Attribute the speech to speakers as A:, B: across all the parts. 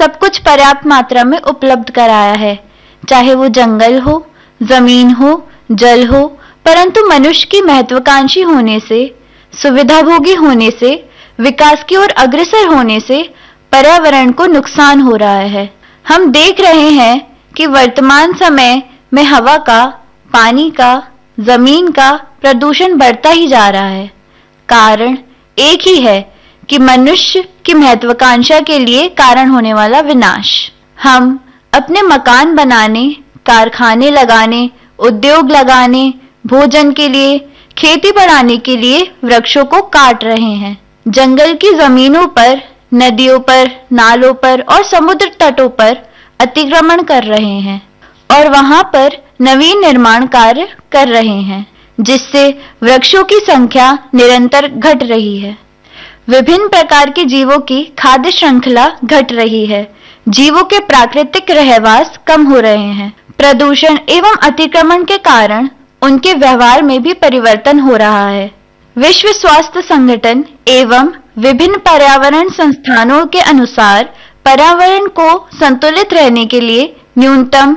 A: सब कुछ पर्याप्त मात्रा में उपलब्ध कराया है, चाहे वो जंगल हो, जमीन हो, जल हो। परंतु मनुष्य की महत्वाकांक्षी होने से, सुविधाभोगी होने से, विकास की ओर अग्रसर होने से पर्यावरण को नुकसान हो रहा है। हम देख रहे हैं कि वर्तमान समय में हवा का, पानी का, जमीन का प्रदूषण बढ़ता ही जा रहा है। कारण एक ही है कि मनुष्य की महत्वाकांक्षा के लिए कारण होने वाला विनाश। हम अपने मकान बनाने, कारखाने लगाने, उद्योग लगाने, भोजन के लिए, खेती बढ़ाने के लिए वृक्षों को काट रहे हैं। जंगल की जमीनों पर, नदियों पर, नालों पर और समुद्र तटों पर अतिक्रमण कर रहे हैं और वहां पर नवीन निर्माण कार्य कर रहे हैं, जिससे वृक्षों की संख्या निरंतर घट रही है। विभिन्न प्रकार के जीवों की खाद्य श्रृंखला घट रही है। जीवों के प्राकृतिक रहवास कम हो रहे हैं। प्रदूषण एवं अतिक्रमण के कारण उनके व्यवहार में भी परिवर्तन हो रहा है। विश्व स्वास्थ्य संगठन एवं विभिन्न पर्यावरण संस्थानों के अनुसार पर्यावरण को संतुलित रहने के लिए न्यूनतम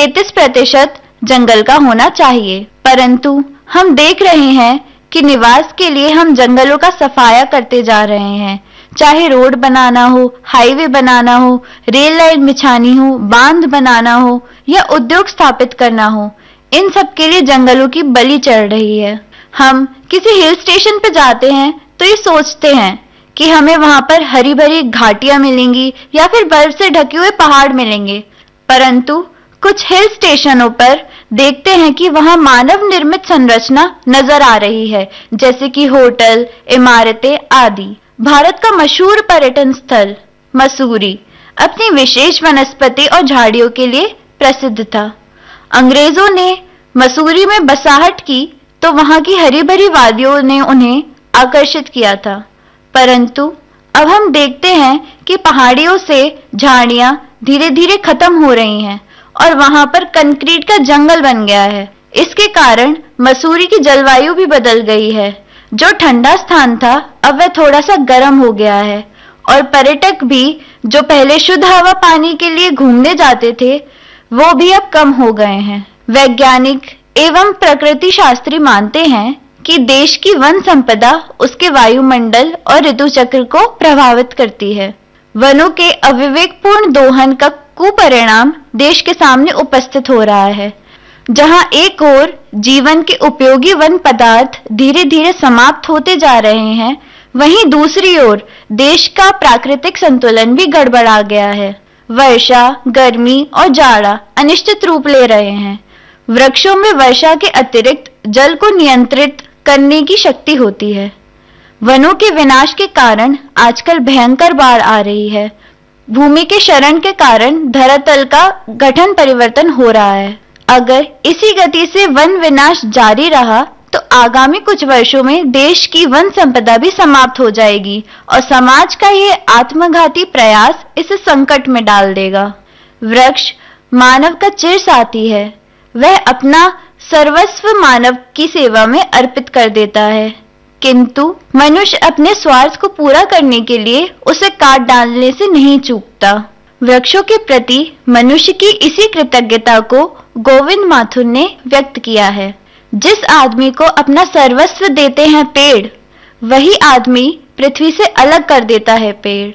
A: 33% जंगल का होना चाहिए। परंतु हम देख रहे हैं कि निवास के लिए हम जंगलों का सफाया करते जा रहे हैं। चाहे रोड बनाना हो, हाईवे बनाना हो, रेल लाइन बिछानी हो, बांध बनाना हो या उद्योग स्थापित करना हो, इन सब के लिए जंगलों की बलि चढ़ रही है। हम किसी हिल स्टेशन पे जाते हैं तो ये सोचते हैं कि हमें वहां पर हरी भरी घाटियां मिलेंगी या फिर बर्फ से ढके हुए पहाड़ मिलेंगे। परंतु कुछ हिल स्टेशनों पर देखते हैं कि वहां मानव निर्मित संरचना नजर आ रही है, जैसे कि होटल, इमारतें आदि। भारत का मशहूर पर्यटन स्थल मसूरी अपनी विशेष वनस्पति और झाड़ियों के लिए प्रसिद्ध था। अंग्रेजों ने मसूरी में बसाहट की तो वहां की हरी भरी वादियों ने उन्हें आकर्षित किया था। परंतु अब हम देखते हैं कि पहाड़ियों से झाड़ियां धीरे धीरे खत्म हो रही हैं और वहां पर कंक्रीट का जंगल बन गया है। इसके कारण मसूरी की जलवायु भी बदल गई है। जो ठंडा स्थान था अब वह थोड़ा सा गर्म हो गया है और पर्यटक भी जो पहले शुद्ध हवा पाने के लिए घूमने जाते थे वो भी अब कम हो गए हैं। वैज्ञानिक एवं प्रकृति शास्त्री मानते हैं कि देश की वन संपदा उसके वायुमंडल और ऋतु चक्र को प्रभावित करती है। वनों के अविवेकपूर्ण दोहन का कुपरिणाम देश के सामने उपस्थित हो रहा है। जहां एक ओर जीवन के उपयोगी वन पदार्थ धीरे धीरे समाप्त होते जा रहे हैं, वहीं दूसरी ओर देश का प्राकृतिक संतुलन भी गड़बड़ा गया है। वर्षा, गर्मी और जाड़ा अनिश्चित रूप ले रहे हैं। वृक्षों में वर्षा के अतिरिक्त जल को नियंत्रित करने की शक्ति होती है। वनों के विनाश के कारण आजकल भयंकर बाढ़ आ रही है। भूमि के क्षरण के कारण धरातल का गठन परिवर्तन हो रहा है। अगर इसी गति से वन विनाश जारी रहा तो आगामी कुछ वर्षों में देश की वन संपदा भी समाप्त हो जाएगी और समाज का ये आत्मघाती प्रयास इसे संकट में डाल देगा। वृक्ष मानव का चिर साथी है। वह अपना सर्वस्व मानव की सेवा में अर्पित कर देता है, किंतु मनुष्य अपने स्वार्थ को पूरा करने के लिए उसे काट डालने से नहीं चूकता। वृक्षों के प्रति मनुष्य की इसी कृतज्ञता को गोविंद माथुर ने व्यक्त किया है। जिस आदमी को अपना सर्वस्व देते हैं पेड़, वही आदमी पृथ्वी से अलग कर देता है पेड़।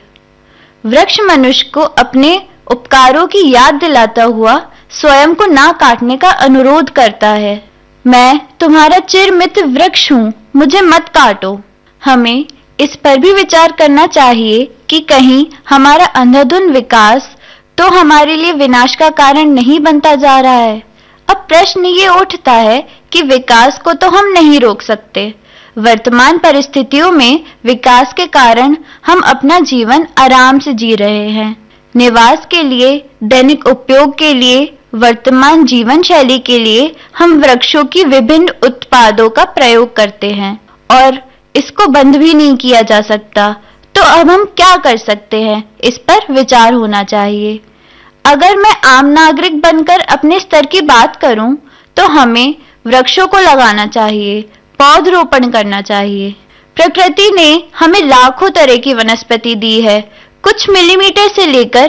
A: वृक्ष मनुष्य को अपने उपकारों की याद दिलाता हुआ स्वयं को ना काटने का अनुरोध करता है। मैं तुम्हारा चिर मित्र वृक्ष हूं, मुझे मत काटो। हमें इस पर भी विचार करना चाहिए कि कहीं हमारा अंधाधुंध विकास तो हमारे लिए विनाश का कारण नहीं बनता जा रहा है। अब प्रश्न ये उठता है कि विकास को तो हम नहीं रोक सकते। वर्तमान परिस्थितियों में विकास के कारण हम अपना जीवन आराम से जी रहे हैं। निवास के लिए, दैनिक उपयोग के लिए, वर्तमान जीवन शैली के लिए हम वृक्षों की विभिन्न उत्पादों का प्रयोग करते हैं और इसको बंद भी नहीं किया जा सकता। तो अब हम क्या कर सकते हैं, इस पर विचार होना चाहिए। अगर मैं आम नागरिक बनकर अपने स्तर की बात करूं तो हमें वृक्षों को लगाना चाहिए, पौधरोपण करना चाहिए। प्रकृति ने हमें लाखों तरह की वनस्पति दी है। कुछ मिलीमीटर से लेकर